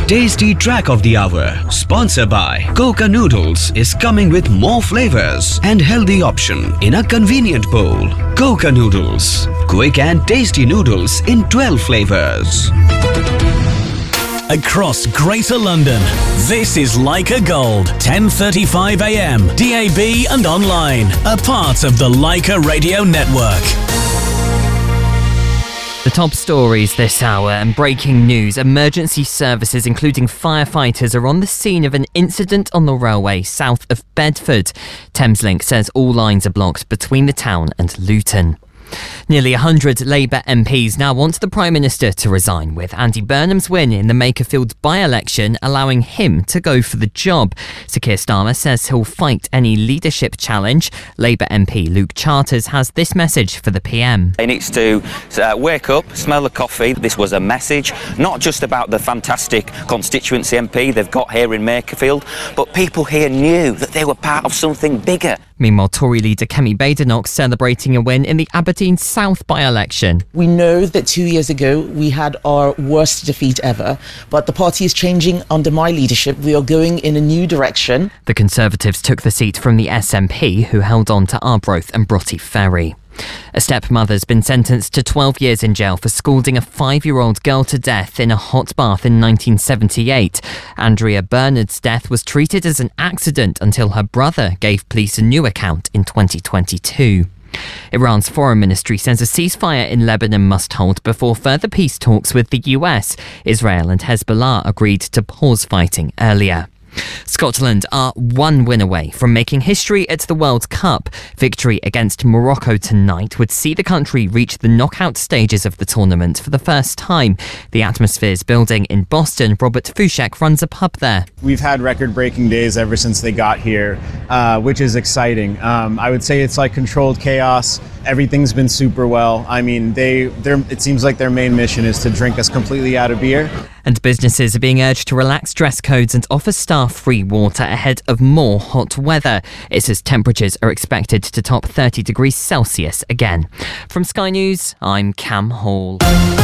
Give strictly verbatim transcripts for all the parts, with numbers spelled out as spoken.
Tasty Track of the Hour, sponsored by Coca Noodles, is coming with more flavors and healthy option in a convenient bowl. Coca Noodles, quick and tasty noodles in twelve flavors. Across Greater London, this is Leica Gold, ten thirty-five a m, D A B and online, a part of the Leica Radio Network. The top stories this hour and breaking news. Emergency services, including firefighters, are on the scene of an incident on the railway south of Bedford. Thameslink says all lines are blocked between the town and Luton. Nearly one hundred Labour M Ps now want the Prime Minister to resign, with Andy Burnham's win in the Makerfield by-election allowing him to go for the job. Sir Keir Starmer says he'll fight any leadership challenge. Labour M P Luke Charters has this message for the P M. He needs to uh, wake up, smell the coffee. This was a message, not just about the fantastic constituency M P they've got here in Makerfield, but people here knew that they were part of something bigger. Meanwhile, Tory leader Kemi Badenoch celebrating a win in the Aberdeen South by-election. We know that two years ago we had our worst defeat ever, but the party is changing under my leadership. We are going in a new direction. The Conservatives took the seat from the S N P, who held on to Arbroath and Broughty Ferry. A stepmother's been sentenced to twelve years in jail for scalding a five-year-old girl to death in a hot bath in nineteen seventy-eight. Andrea Bernard's death was treated as an accident until her brother gave police a new account in twenty twenty-two. Iran's foreign ministry says a ceasefire in Lebanon must hold before further peace talks with the U S. Israel and Hezbollah agreed to pause fighting earlier. Scotland are one win away from making history at the World Cup. Victory against Morocco tonight would see the country reach the knockout stages of the tournament for the first time. The Atmospheres building in Boston, Robert Fushek runs a pub there. We've had record-breaking days ever since they got here, uh, which is exciting. Um, I would say it's like controlled chaos. Everything's been super well. I mean, they, it seems like their main mission is to drink us completely out of beer. And businesses are being urged to relax dress codes and offer staff free water ahead of more hot weather. It says temperatures are expected to top thirty degrees Celsius again. From Sky News, I'm Cam Hall.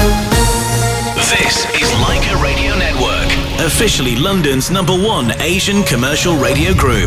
This is Leica Radio Network, officially London's number one Asian commercial radio group.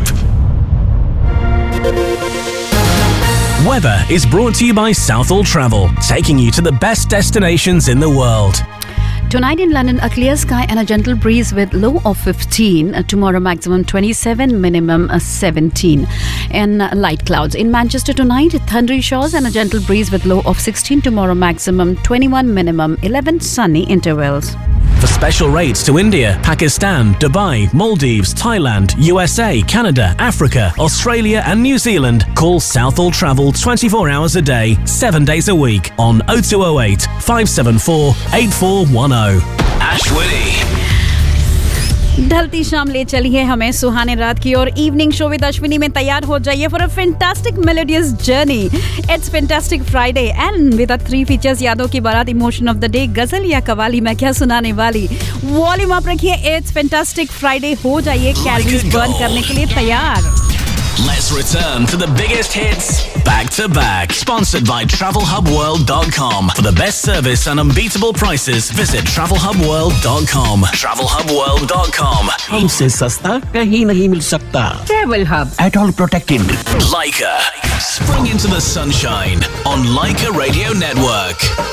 Weather is brought to you by Southall Travel, taking you to the best destinations in the world. Tonight in London, a clear sky and a gentle breeze with low of fifteen. Uh, tomorrow, maximum twenty-seven, minimum uh, seventeen. And uh, light clouds. In Manchester tonight, thundery showers and a gentle breeze with low of sixteen. Tomorrow, maximum twenty-one, minimum eleven, sunny intervals. For special rates to India, Pakistan, Dubai, Maldives, Thailand, U S A, Canada, Africa, Australia and New Zealand, call Southall Travel twenty-four hours a day, seven days a week on oh two oh eight, five seven four, eight four one oh. Ashwini. ढलती शाम ले चली है हमें सुहाने रात की और evening show with Ashwini में तैयार हो जाइए for a fantastic melodious journey. It's fantastic Friday and with a three features यादों की बारात, इमोशन ऑफ द डे, गजल या कवाली, मैं क्या सुनाने वाली. वॉल्यूम अप रखिए. It's fantastic Friday. हो जाइए कैलोरीज बर्न करने के लिए तैयार. Let's return to the biggest hits back to back. Sponsored by travel hub world dot com. For the best service and unbeatable prices, visit travel hub world dot com. travel hub world dot com. हमसे सस्ता कहीं नहीं मिल सकता. Travel Hub. At all protected. Leica. Spring into the sunshine on Leica Radio Network.